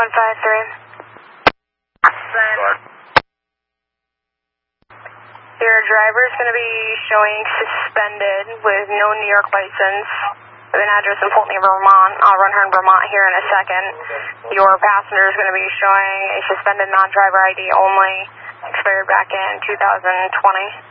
Your driver is going to be showing suspended with no New York license with an address in Pulteney, Vermont. I'll run her in Vermont here in a second. Your passenger is going to be showing a suspended non-driver ID only, expired back in 2020.